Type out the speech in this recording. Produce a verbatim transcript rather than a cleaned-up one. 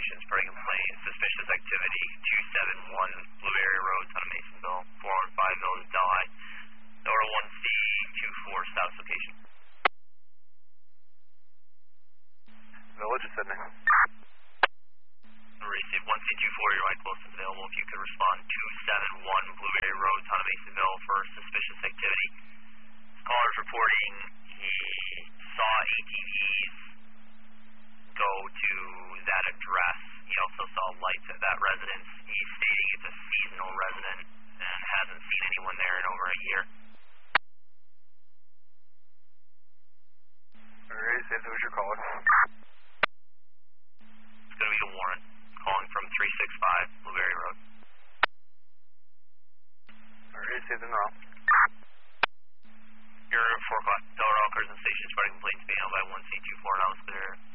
station spreading complaint, suspicious activity, two seven one Blueberry Road, Town of Masonville, four one five Village Delhi, Nora one C two four South location. Village is Sydney. Receive one C two four, your line closest available. If you could respond two seven one Blueberry Road, Town of Masonville for suspicious activity. Caller's reporting he saw A T Vs go to that address. He also saw lights at that residence. He's stating it's a seasonal resident and hasn't seen anyone there in over a year. Alright, say who's your caller? It's going to be a Warren, calling from three six five Blueberry Road. Alright, say the wrong. You're at four o'clock. Delaware, all cars and stations spreading complaints being held by one C two four, now it's clear.